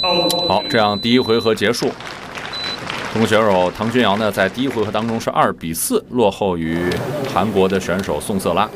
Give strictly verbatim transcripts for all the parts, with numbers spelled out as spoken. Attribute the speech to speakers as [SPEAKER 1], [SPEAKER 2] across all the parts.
[SPEAKER 1] 好，这样第一回合结束。中国选手唐君瑶呢，在第一回合当中是二比四落后于韩国的选手宋瑟拉。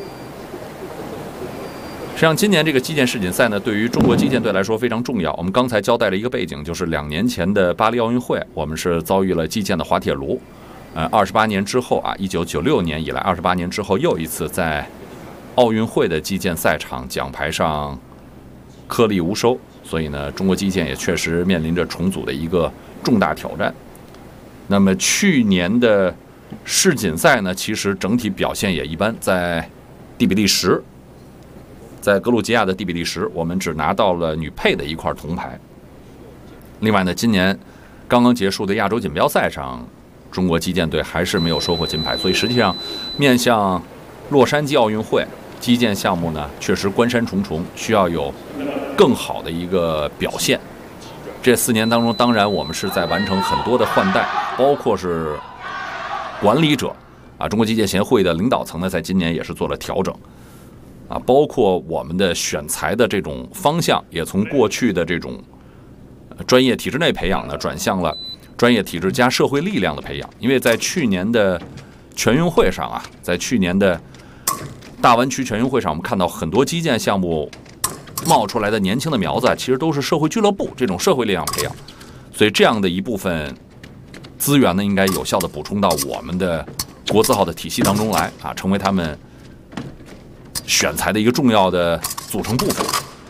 [SPEAKER 1] 实际上，今年这个击剑世锦赛呢，对于中国击剑队来说非常重要。我们刚才交代了一个背景，就是两年前的巴黎奥运会，我们是遭遇了击剑的滑铁卢。呃，二十八年之后啊，一九九六年以来，二十八年之后又一次在奥运会的击剑赛场奖牌上颗粒无收，所以呢，中国击剑也确实面临着重组的一个重大挑战。那么去年的世锦赛呢，其实整体表现也一般，在第比利时，在格鲁吉亚的第比利时，我们只拿到了女配的一块铜牌。另外呢，今年刚刚结束的亚洲锦标赛上，中国击剑队还是没有收获金牌，所以实际上面向洛杉矶奥运会，击剑项目呢确实关山重重，需要有更好的一个表现。这四年当中，当然我们是在完成很多的换代，包括是管理者啊，中国击剑协会的领导层呢，在今年也是做了调整啊，包括我们的选材的这种方向，也从过去的这种专业体制内培养呢，转向了专业体制加社会力量的培养。因为在去年的全运会上啊，在去年的大湾区全运会上，我们看到很多击剑项目冒出来的年轻的苗子，其实都是社会俱乐部这种社会力量培养，所以这样的一部分资源呢，应该有效的补充到我们的国字号的体系当中来啊，成为他们选材的一个重要的组成部分。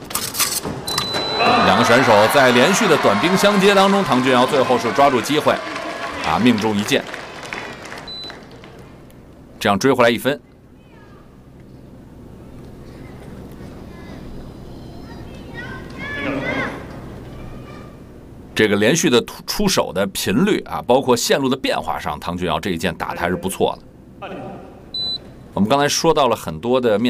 [SPEAKER 1] 两个选手在连续的短兵相接当中，唐君瑶最后是抓住机会啊，命中一剑，这样追回来一分。这个连续的出手的频率啊，包括线路的变化上，唐君瑶这一剑打得还是不错的。我们刚才说到了很多的面